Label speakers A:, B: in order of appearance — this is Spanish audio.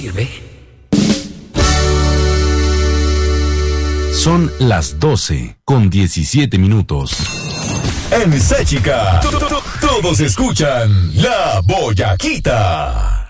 A: ¿Sirve? Son las 12:17.
B: En Sáchica, todos escuchan La Boyaquita.